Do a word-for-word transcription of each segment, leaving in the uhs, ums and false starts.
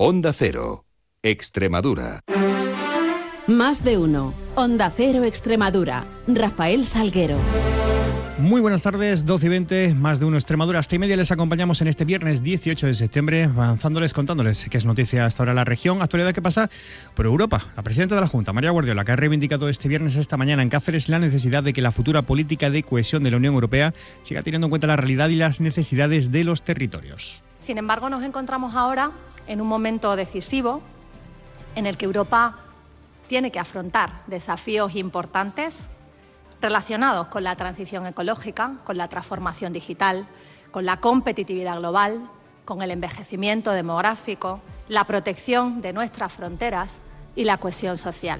Onda Cero, Extremadura. Más de uno. Onda Cero Extremadura. Rafael Salguero. Muy buenas tardes, doce y veinte, más de uno Extremadura. Hasta y media les acompañamos en este viernes dieciocho de septiembre, avanzándoles, contándoles qué es noticia hasta ahora en la región, actualidad que pasa por Europa. La presidenta de la Junta, María Guardiola, que ha reivindicado este viernes, esta mañana en Cáceres, la necesidad de que la futura política de cohesión de la Unión Europea siga teniendo en cuenta la realidad y las necesidades de los territorios. Sin embargo, nos encontramos ahora en un momento decisivo en el que Europa tiene que afrontar desafíos importantes relacionados con la transición ecológica, con la transformación digital, con la competitividad global, con el envejecimiento demográfico, la protección de nuestras fronteras y la cohesión social.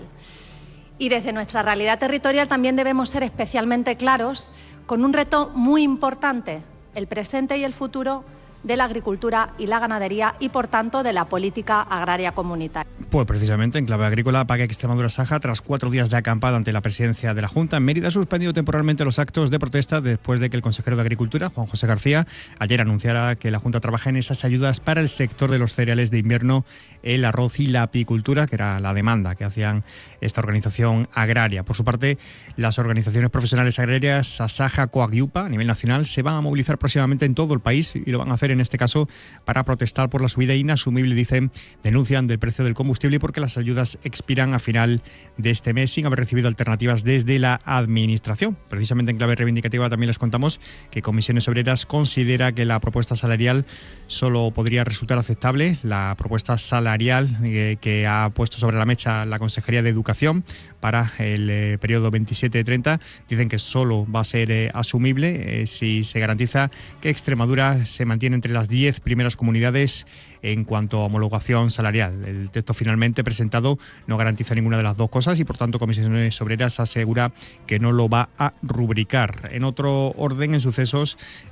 Y desde nuestra realidad territorial también debemos ser especialmente claros con un reto muy importante, el presente y el futuro de la agricultura y la ganadería y, por tanto, de la política agraria comunitaria. Pues precisamente en clave agrícola, P A C Extremadura Saja, tras cuatro días de acampada ante la presidencia de la Junta en Mérida, ha suspendido temporalmente los actos de protesta después de que el consejero de Agricultura, Juan José García, ayer anunciara que la Junta trabaja en esas ayudas para el sector de los cereales de invierno, el arroz y la apicultura, que era la demanda que hacían esta organización agraria. Por su parte, las organizaciones profesionales agrarias Asaja, Coag y U P A a nivel nacional se van a movilizar próximamente en todo el país y lo van a hacer en este caso para protestar por la subida inasumible, dicen, denuncian, del precio del combustible y porque las ayudas expiran a final de este mes sin haber recibido alternativas desde la Administración. Precisamente en clave reivindicativa también les contamos que Comisiones Obreras considera que la propuesta salarial solo podría resultar aceptable, la propuesta salarial eh, que ha puesto sobre la mesa la Consejería de Educación para el eh, periodo veintisiete treinta, dicen que solo va a ser eh, asumible eh, si se garantiza que Extremadura se mantiene entre las diez primeras comunidades en cuanto a homologación salarial. El texto finalmente presentado no garantiza ninguna de las dos cosas y, por tanto, Comisiones Obreras asegura que no lo va a rubricar. En otro orden, en sucesos,